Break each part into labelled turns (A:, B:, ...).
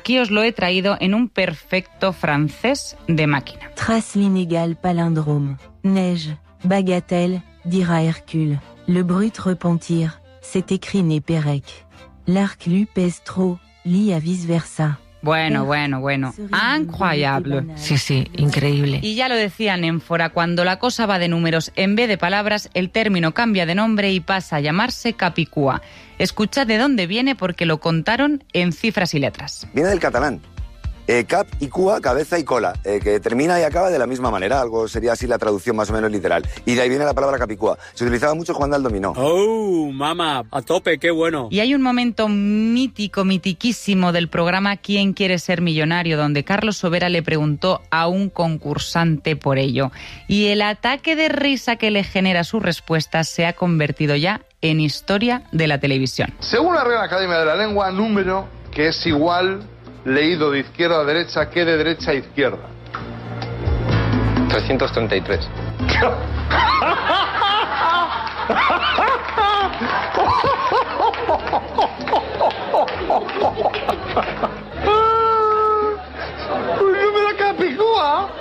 A: aquí os lo he traído en un perfecto francés de máquina.
B: Trace l'inégal palindrome. Neige, bagatelle, dira Hercule. Le brut repentir, c'est écrit né Pérec. L'arc lu pèse trop, lit à vice-versa.
A: Bueno. Incroyable.
C: Sí, increíble.
A: Y ya lo decían en Fora, cuando la cosa va de números en vez de palabras, el término cambia de nombre y pasa a llamarse capicúa. Escuchad de dónde viene porque lo contaron en cifras y letras.
D: Viene del catalán. Cap y cua, cabeza y cola, que termina y acaba de la misma manera, algo sería así la traducción más o menos literal. Y de ahí viene la palabra capicúa. Se utilizaba mucho jugando al dominó.
E: ¡Oh, mamá! A tope, qué bueno.
A: Y hay un momento mitiquísimo del programa ¿Quién quiere ser millonario?, donde Carlos Sobera le preguntó a un concursante por ello. Y el ataque de risa que le genera su respuesta se ha convertido ya en historia de la televisión.
F: Según la Real Academia de la Lengua, número que es igual leído de izquierda a derecha que de derecha a izquierda.
G: 333.
F: ¡Un número capicúa!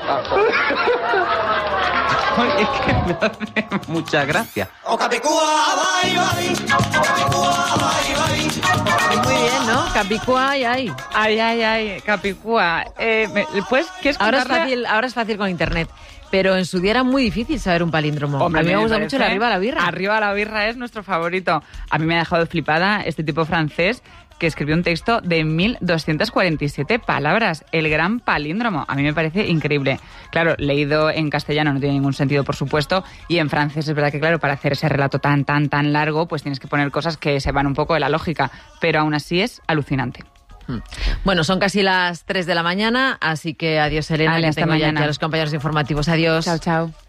A: Es que me hace mucha gracia.
C: Muy bien, ¿no? Capicúa y ahí.
A: Ay, capicúa. ¿Quieres contarle?
C: Ahora es fácil con internet. Pero en su día era muy difícil saber un palíndromo.
A: Hombre,
C: a mí me gusta mucho el Arriba la birra.
A: Arriba la birra es nuestro favorito. A mí me ha dejado flipada este tipo francés que escribió un texto de 1247 palabras, el gran palíndromo. A mí me parece increíble. Claro, leído en castellano no tiene ningún sentido, por supuesto, y en francés es verdad que, claro, para hacer ese relato tan largo, pues tienes que poner cosas que se van un poco de la lógica, pero aún así es alucinante.
C: Bueno, son casi las 3 de la mañana, así que adiós, Elena,
A: Vale,
C: que
A: hasta
C: tengo ya
A: mañana.
C: aquí a los compañeros informativos. Adiós.
A: Chao.